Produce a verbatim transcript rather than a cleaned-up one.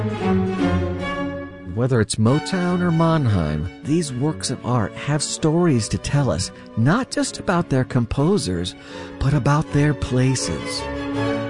Whether it's Motown or Mannheim, these works of art have stories to tell us, not just about their composers, but about their places.